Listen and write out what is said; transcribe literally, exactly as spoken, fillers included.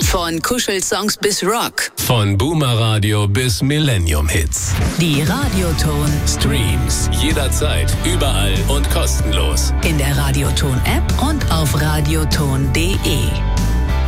Von Kuschelsongs bis Rock. Von Boomer-Radio bis Millennium-Hits. Die Radioton Streams jederzeit, überall und kostenlos. In der Radioton-App und auf radioton punkt de.